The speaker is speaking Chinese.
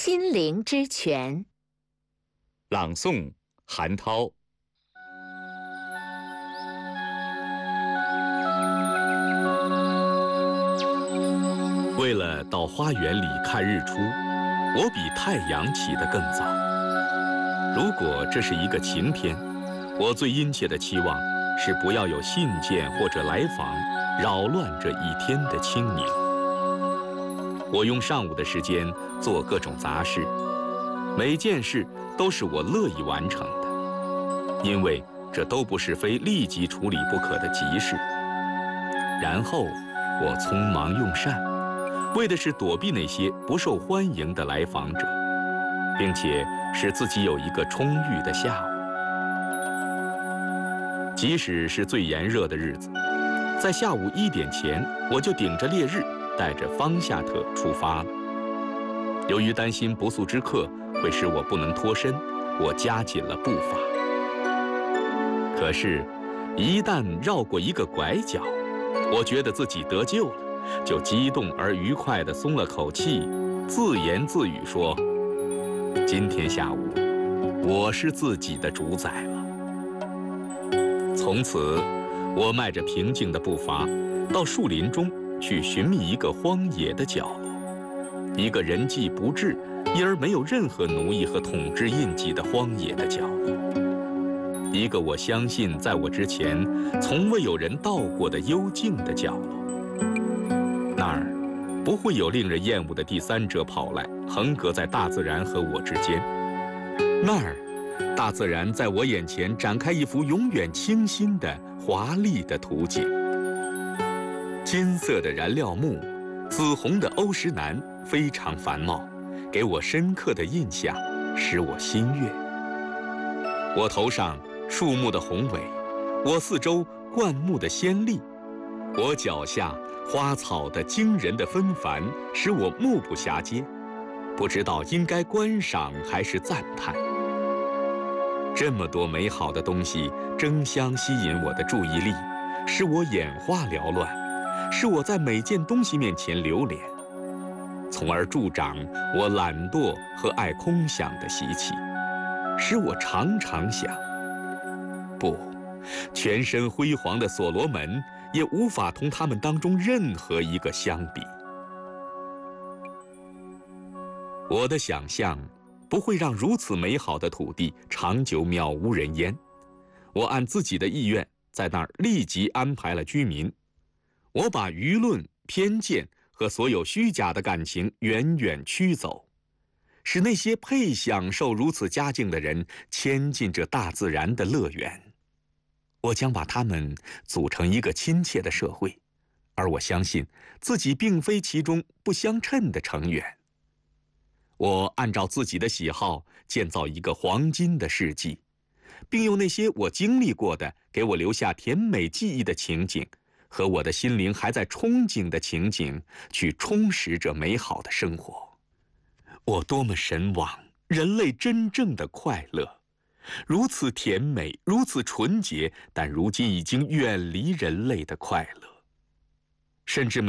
心灵之泉。 朗诵：韩涛。为了到花园里看日出，我比太阳起得更早。如果这是一个晴天，我最殷切的期望是不要有信件或者来访扰乱这一天的清宁。我用上午的时间做各种杂事，每件事都是我乐意完成的，因为这都不是非立即处理不可的急事。然后我匆忙用膳，为的是躲避那些不受欢迎的来访者，并且使自己有一个充裕的下午。即使是最炎热的日子，在下午1点前，我就顶着烈日，带着方夏特出发了。由于担心不速之客会使我不能脱身，我加紧了步伐。可是，一旦绕过一个拐角，我觉得自己得救了，就激动而愉快地松了口气，自言自语说：“今天下午，我是自己的主宰了。”从此，我迈着平静的步伐，到树林中去寻觅一个荒野的角落，一个人迹不至，因而没有任何奴役和统治印记的荒野的角落，一个我相信在我之前从未有人到过的幽静的角落。那儿不会有令人厌恶的第三者跑来，横隔在大自然和我之间。那儿，大自然在我眼前展开一幅永远清新的、华丽的图景。金色的燃料木，紫红的欧石楠非常繁茂，给我深刻的印象，使我心悦。我头上树木的宏伟，我四周灌木的鲜丽，我脚下花草的惊人的纷繁，使我目不暇接，不知道应该观赏还是赞叹。这么多美好的东西争相吸引我的注意力，使我眼花缭乱，使我在每件东西面前流连，从而助长我懒惰和爱空想的习气，使我常常想：不，全身辉煌的所罗门也无法同他们当中任何一个相比。我的想象不会让如此美好的土地长久渺无人烟。我按自己的意愿在那儿立即安排了居民。我把舆论、偏见和所有虚假的感情远远驱走，使那些配享受如此佳境的人迁进这大自然的乐园。我将把他们组成一个亲切的社会，而我相信自己并非其中不相称的成员。我按照自己的喜好建造一个黄金的世纪，并用那些我经历过的给我留下甜美记忆的情景和我的心灵还在憧憬的情景去充实这美好的生活。我多么神往人类真正的快乐，如此甜美，如此纯洁，但如今已经远离人类的快乐，甚至